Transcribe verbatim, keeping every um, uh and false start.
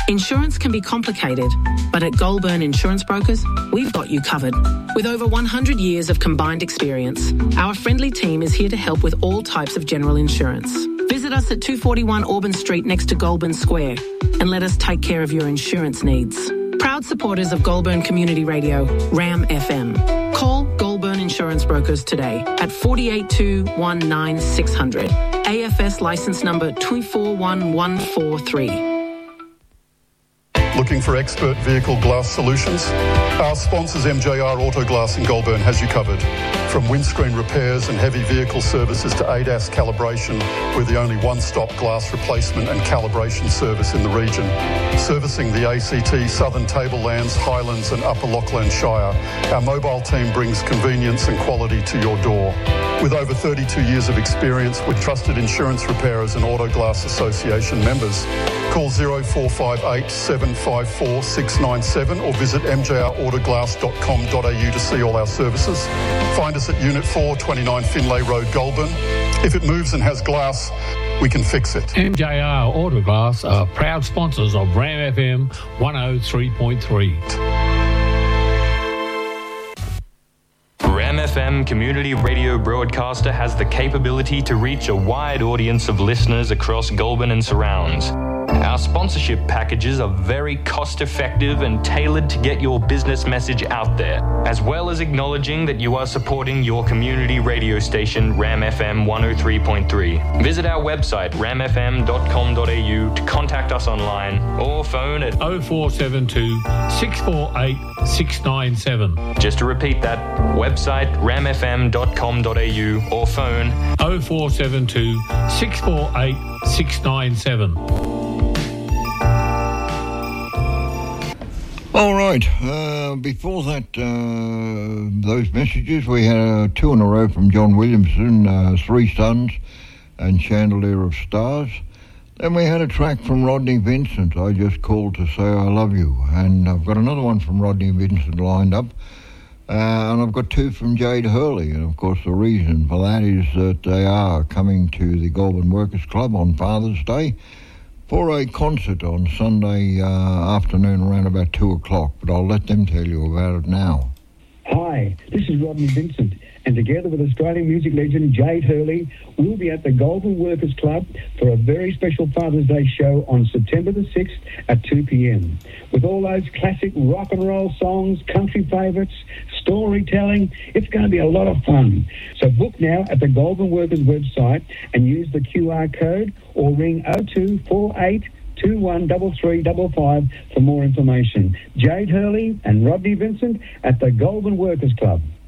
Insurance can be complicated, but at Goulburn Insurance Brokers, we've got you covered. With over one hundred years of combined experience, our friendly team is here to help with all types of general insurance. Visit us at two forty-one Auburn Street next to Goulburn Square and let us take care of your insurance needs. Proud supporters of Goulburn Community Radio, RAM F M. Call Goulburn Insurance Brokers today at four eight two, one nine six zero zero. A F S licence number two four one one four three. Looking for expert vehicle glass solutions? Our sponsors M J R Auto Glass in Goulburn has you covered. From windscreen repairs and heavy vehicle services to A D A S calibration, we're the only one-stop glass replacement and calibration service in the region. Servicing the A C T, Southern Tablelands, Highlands and Upper Lachlan Shire, our mobile team brings convenience and quality to your door. With over thirty-two years of experience with trusted insurance repairers and Auto Glass Association members, call zero four five eight, seven five four, six nine seven or visit m j r autoglass dot com dot a u to see all our services. Find us at Unit four, twenty-nine Finlay Road, Goulburn. If it moves and has glass, we can fix it. M J R Autoglass are proud sponsors of RAM F M one oh three point three. RAM F M community radio broadcaster has the capability to reach a wide audience of listeners across Goulburn and surrounds. Our sponsorship packages are very cost-effective and tailored to get your business message out there, as well as acknowledging that you are supporting your community radio station, RAM F M one oh three point three. Visit our website, ram f m dot com dot a u, to contact us online or phone at oh four seven two, six four eight, six nine seven. Just to repeat that, website ram f m dot com dot a u or phone oh four seven two, six four eight, six nine seven. All right, uh, before that, uh, those messages, we had uh, two in a row from John Williamson, uh, Three Sons and Chandelier of Stars. Then we had a track from Rodney Vincent, I Just Called to Say I Love You. And I've got another one from Rodney Vincent lined up. Uh, and I've got two from Jade Hurley. And of course the reason for that is that they are coming to the Goulburn Workers Club on Father's Day for a concert on Sunday uh, afternoon around about two o'clock, but I'll let them tell you about it now. Hi, this is Rodney Vincent, and together with Australian music legend Jade Hurley, we'll be at the Goulburn Workers Club for a very special Father's Day show on September the sixth at two p.m. With all those classic rock and roll songs, country favourites, storytelling, it's going to be a lot of fun. So book now at the Goulburn Workers website and use the Q R code or ring oh two four eight, two one three three five five for more information. Jade Hurley and Rodney Vincent at the Goulburn Workers Club.